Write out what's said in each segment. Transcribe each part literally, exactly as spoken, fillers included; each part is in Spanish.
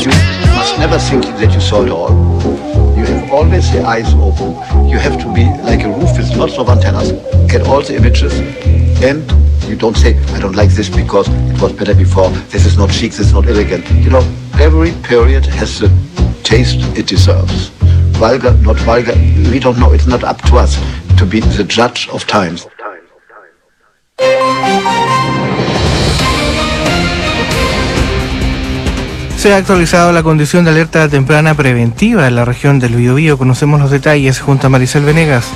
you must never think that you saw it all. You have always the eyes open. You have to be like a roof with lots of antennas, get all the images, and you don't say, I don't like this because it was better before, this is not chic, this is not elegant. You know, every period has the taste it deserves. Vulgar, not vulgar, we don't know. It's not up to us to be the judge of times. Se ha actualizado la condición de alerta temprana preventiva en la región del Biobío. Conocemos los detalles junto a Maricel Venegas.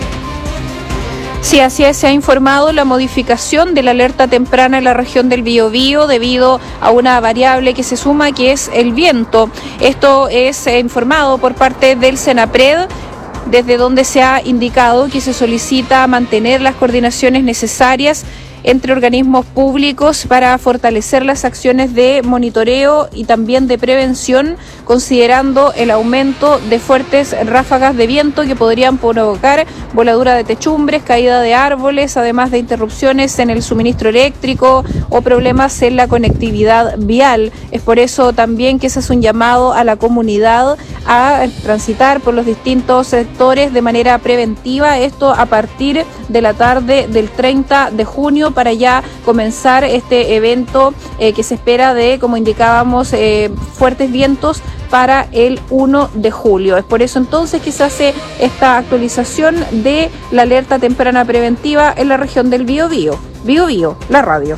Sí, así es, se ha informado la modificación de la alerta temprana en la región del Biobío debido a una variable que se suma, que es el viento. Esto es eh, informado por parte del Senapred, desde donde se ha indicado que se solicita mantener las coordinaciones necesarias entre organismos públicos para fortalecer las acciones de monitoreo y también de prevención, considerando el aumento de fuertes ráfagas de viento que podrían provocar voladura de techumbres, caída de árboles, además de interrupciones en el suministro eléctrico o problemas en la conectividad vial. Es por eso también que se hace un llamado a la comunidad a transitar por los distintos sectores de manera preventiva, esto a partir de la tarde del treinta de junio, para ya comenzar este evento eh, que se espera de, como indicábamos, eh, fuertes vientos para el uno de julio. Es por eso entonces que se hace esta actualización de la alerta temprana preventiva en la región del Biobío. Biobío, la radio.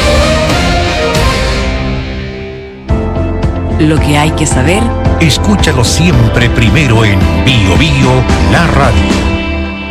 Lo que hay que saber, escúchalo siempre primero en Biobío, la radio.